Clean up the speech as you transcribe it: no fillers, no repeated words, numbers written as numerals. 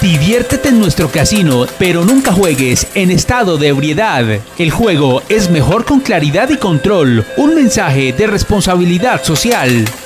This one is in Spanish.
Diviértete en nuestro casino, pero nunca juegues en estado de ebriedad. El juego es mejor con claridad y control. Un mensaje de responsabilidad social.